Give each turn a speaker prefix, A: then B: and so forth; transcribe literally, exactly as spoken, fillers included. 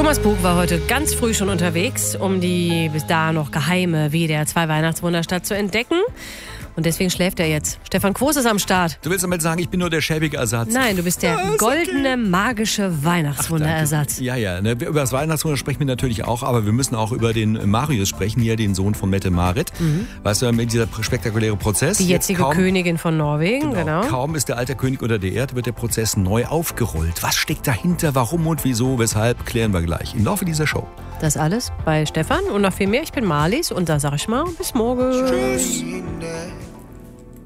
A: Thomas Bug war heute ganz früh schon unterwegs, um die bis da noch geheime W D R zwei Weihnachtswunderstadt zu entdecken. Und deswegen schläft er jetzt. Stefan Quos ist am Start.
B: Du willst damit sagen, ich bin nur der schäbige Ersatz?
A: Nein, du bist der
B: ja,
A: goldene,
B: okay.
A: magische Weihnachtswunderersatz.
B: Ja, ja. Ne, über das Weihnachtswunder sprechen wir natürlich auch, aber wir müssen auch über den Marius sprechen, hier den Sohn von Mette-Marit. Mhm. Weißt du, mit dieser spektakuläre Prozess.
A: Die jetzige
B: kaum,
A: Königin von Norwegen, genau, genau.
B: Kaum ist der alte König unter der Erde, wird der Prozess neu aufgerollt. Was steckt dahinter, warum und wieso, weshalb, klären wir gleich im Laufe dieser Show.
A: Das alles bei Stefan und noch viel mehr. Ich bin Marlies und da sag ich mal, bis morgen.
B: Tschüss.